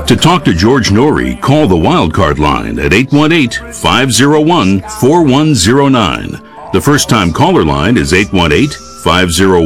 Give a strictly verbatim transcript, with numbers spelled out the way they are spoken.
To talk to George Norrie, call the Wildcard line at eight one eight, five oh one, four one oh nine. The first-time caller line is eight one eight, five oh one